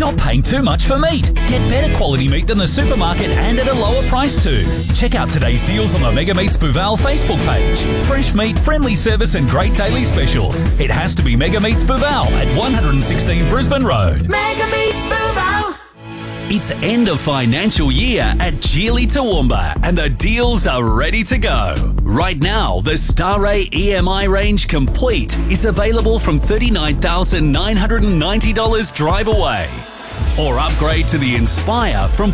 Stop paying too much for meat. Get better quality meat than the supermarket and at a lower price too. Check out today's deals on the Mega Meats Bouval Facebook page. Fresh meat, friendly service and great daily specials. It has to be Mega Meats Bouval at 116 Brisbane Road. Mega Meats Bouval. It's end of financial year at Geely Toowoomba and the deals are ready to go. Right now, the Starray EMI range complete is available from $39,990 drive away. Or upgrade to the Inspire from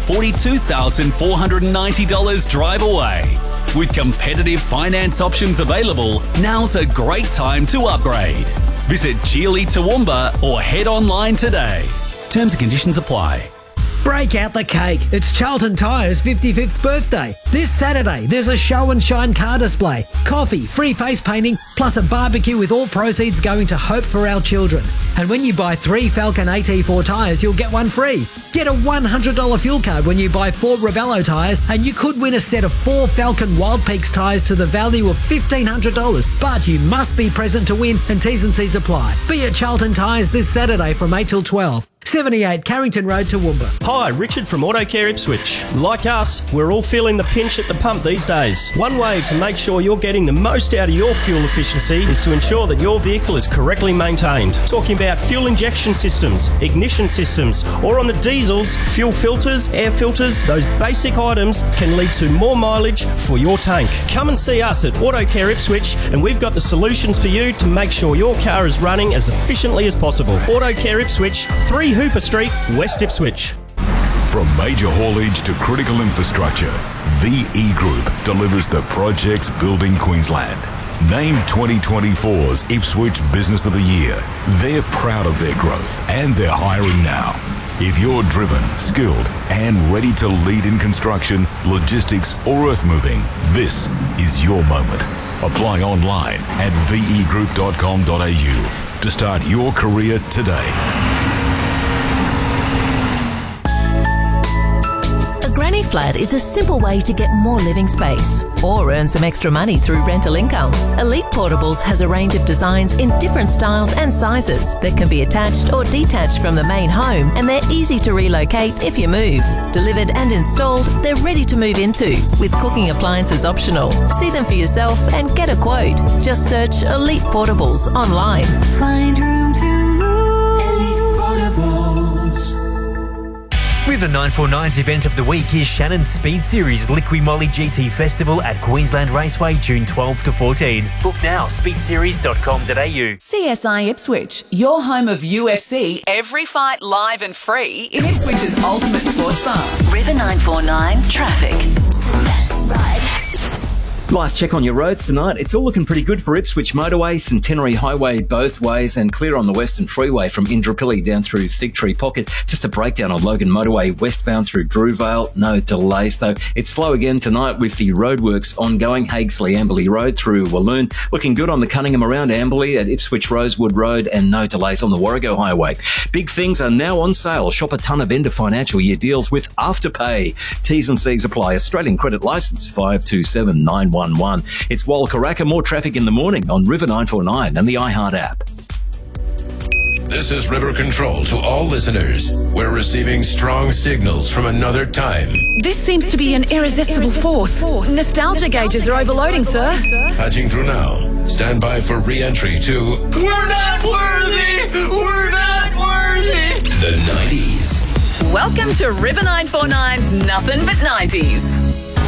$42,490 drive away. With competitive finance options available, now's a great time to upgrade. Visit Geely Toowoomba or head online today. Terms and conditions apply. Break out the cake. It's Charlton Tyre's 55th birthday. This Saturday, there's a show and shine car display, coffee, free face painting, plus a barbecue with all proceeds going to Hope for Our Children. And when you buy 3 Falcon AT4 tyres, you'll get one free. Get a $100 fuel card when you buy 4 Ravello tyres, and you could win a set of 4 Falcon Wild Peaks tyres to the value of $1,500. But you must be present to win, and T's and C's apply. Be at Charlton Tyres this Saturday from 8 till 12. 78 Carrington Road, Toowoomba. Hi, Richard from AutoCare Ipswich. Like us, we're all feeling the pinch at the pump these days. One way to make sure you're getting the most out of your fuel efficiency is to ensure that your vehicle is correctly maintained. Talking about fuel injection systems, ignition systems, or on the diesels, fuel filters, air filters, those basic items can lead to more mileage for your tank. Come and see us at AutoCare Ipswich and we've got the solutions for you to make sure your car is running as efficiently as possible. AutoCare Ipswich, 3 Hooper Street, West Ipswich. From major haulage to critical infrastructure, VE Group delivers the projects building Queensland. Named 2024's Ipswich Business of the Year, they're proud of their growth and they're hiring now. If you're driven, skilled and ready to lead in construction, logistics or earth moving, this is your moment. Apply online at vegroup.com.au to start your career today. Granny Flat is a simple way to get more living space or earn some extra money through rental income. Elite Portables has a range of designs in different styles and sizes that can be attached or detached from the main home, and they're easy to relocate if you move. Delivered and installed, they're ready to move into, with cooking appliances optional. See them for yourself and get a quote. Just search Elite Portables online. Find room to move. Elite Portables. River 949's event of the week is Shannon's Speed Series Liqui Moly GT Festival at Queensland Raceway, June 12 to 14. Book now, speedseries.com.au. CSI Ipswich, your home of UFC, every fight live and free in Ipswich's ultimate sports bar. River 949 Traffic. Last check on your roads tonight. It's all looking pretty good for Ipswich Motorway, Centenary Highway both ways, and clear on the Western Freeway from Indooroopilly down through Fig Tree Pocket. Just a breakdown on Logan Motorway westbound through Drewvale. No delays though. It's slow again tonight with the roadworks ongoing. Haigsley Amberley Road through Walloon. Looking good on the Cunningham around Amberley at Ipswich Rosewood Road, and no delays on the Warrego Highway. Big things are now on sale. Shop a ton of end of financial year deals with Afterpay. T's and C's apply. Australian Credit Licence 527911. It's Walkaraka. More traffic in the morning on River 949 and the iHeart app. This is River Control to all listeners. We're receiving strong signals from another time. This seems to be an irresistible force. Nostalgia gauges are overloading, sir. Patching through now. Stand by for re-entry to We're not worthy! We're not worthy! the 90s. Welcome to River 949's Nothing But 90s.